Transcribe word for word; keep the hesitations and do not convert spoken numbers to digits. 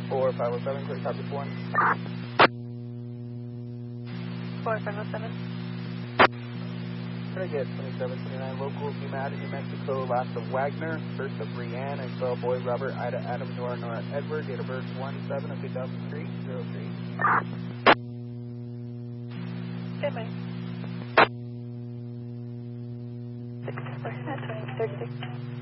four five oh seven, clear copy one. four five oh seven. Try to get twenty-seven twenty-nine local, Pima out of New Mexico, last of Wagner, first of Brianne, and twelve boy Robert, Ida, Adam, Nora, Nora, Edward, date of birth one seven of two thousand three, zero three. Stand by. six, thirty-six.